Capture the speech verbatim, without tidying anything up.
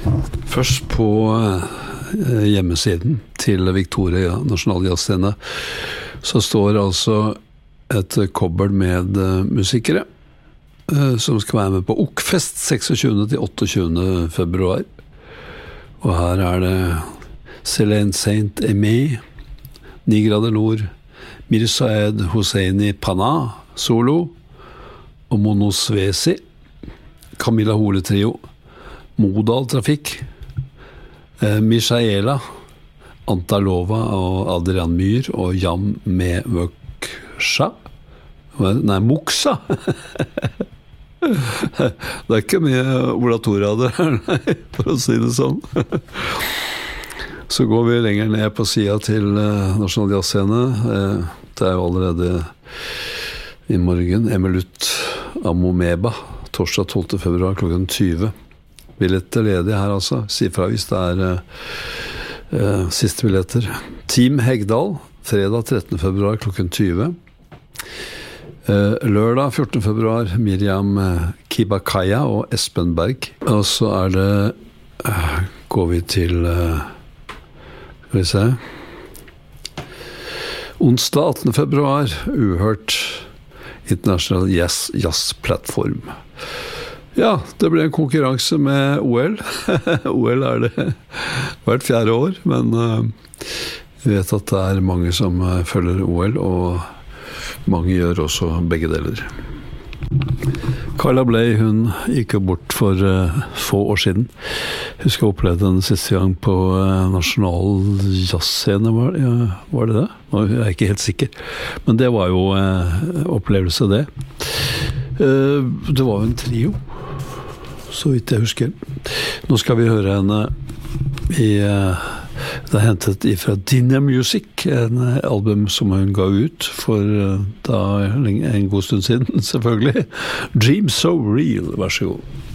Først på hjemmesiden til Victoria Nasjonal Jazzscene så står altså et kobbel med musikere som skal være med på Okfest tjueseks til otteogtjue februar. Og her er det Céline Saint-Aimé, Ni grader nord, Mirsaed Hosseini Pana, solo, og Mono Svesi, Camilla Hole Trio, Modal Trafikk, eh, Mishaela, Antalova og Adrian Myhr og Jam Mevøksha. Nei, Moksa. Det er ikke mye oratoria der, nei, for å si det sånn. Så går vi lenger ned på siden til eh, Nasjonal Jazzscene. Eh, det er jo allerede i morgen Emelut Amomeba, torsdag tolvte februar klokken tjue. Billetter ledig her altså. Si fra hvis det er eh, siste billetter. Team Hegdal, fredag trettende februar klokken tjue. Eh, lørdag fjortende februar Miriam Kibakaya og Espen Berg. Og så er det eh, går vi til eh, skal vi se onsdag attende februar Uhørt International Jazz, Jazz-plattform. Ja, det ble en konkurranse med O L. O L er det hvert fjerde år, men uh, jeg vet at det er mange som uh, følger O L, og mange gjør også begge deler. Carla Bley, hun gikk jo bort for uh, få år siden. Jeg husker jeg opplevde den siste gang på uh, Nasjonal Jazzscene, var, ja, var det det? Nå er jeg ikke helt sikker. Men det var jo uh, opplevelse det. Uh, det var jo en trio, så vidt jeg husker. Nå skal vi høre henne i, uh, det er hentet fra Dinner Music, en album som hun ga ut for uh, da, en god stund siden, selvfølgelig. Dream So Real, vær så god.